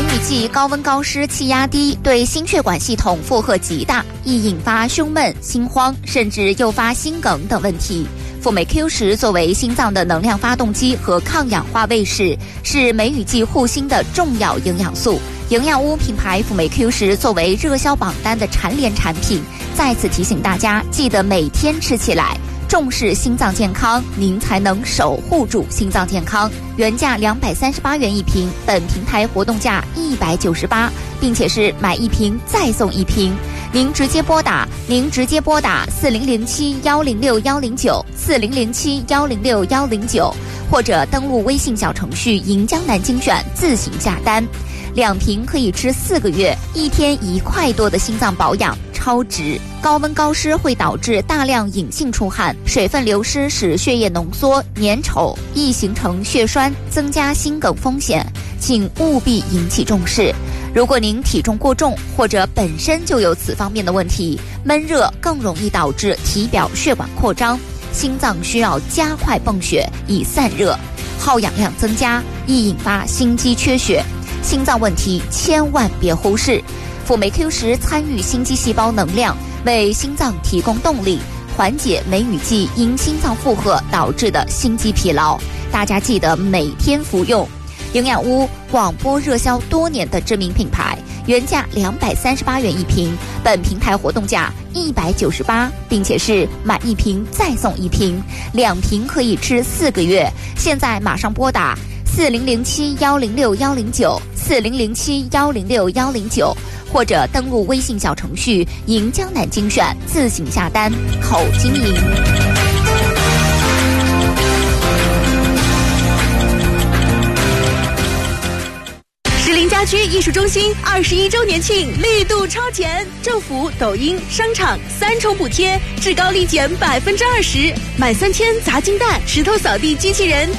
雨季高温高湿气压低，对心血管系统负荷极大，易引发胸闷、心慌，甚至诱发心梗等问题。辅酶 Q10作为心脏的能量发动机和抗氧化卫士，是梅雨季护心的重要营养素。营养屋品牌辅酶 Q10作为热销榜单的蝉联产品，再次提醒大家，记得每天吃起来。重视心脏健康，您才能守护住心脏健康。原价238元一瓶，本平台活动价198，并且是买一瓶再送一瓶。您直接拨打4007-109-109，4007-109，或者登录微信小程序银江南精选自行下单。2瓶可以吃4个月，1天1块多的心脏保养。超值。高温高湿会导致大量隐性出汗，水分流失使血液浓缩粘稠，易形成血栓，增加心梗风险，请务必引起重视。如果您体重过重或者本身就有此方面的问题，闷热更容易导致体表血管扩张，心脏需要加快泵血以散热，耗氧量增加，易引发心肌缺血。心脏问题千万别忽视。辅酶 Q10参与心肌细胞能量，为心脏提供动力，缓解梅雨季因心脏负荷导致的心肌疲劳。大家记得每天服用。营养屋广播热销多年的知名品牌，原价238元一瓶，本平台活动价198，并且是买一瓶再送一瓶，2瓶可以吃4个月。现在马上拨打4007-106-109，4007-106-109，或者登录微信小程序银江南精选自行下单，口经营。 石林家居艺术中心21周年庆力度超前，政府、抖音、商场3重补贴，至高立减20%，满3000砸金蛋、石头扫地机器人。